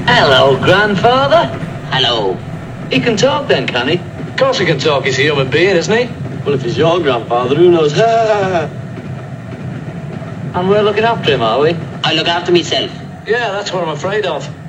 Hello, grandfather. Hello. He can talk then, can he? Of course he can talk. He's a human being, isn't he? Well, if he's your grandfather, who knows? And we're looking after him, are we? I look after myself. Yeah, that's what I'm afraid of.